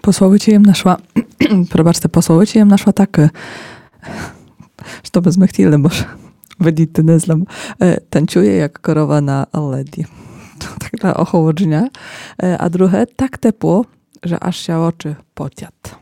Пословиця їм нашла, пробачте, пословиця їм нашла так, що би змехтіли, може, видіти не злам, танцює як корова на леді. Tak dla ochłodzenia. A drugie, tak ciepło, że aż się oczy pociat.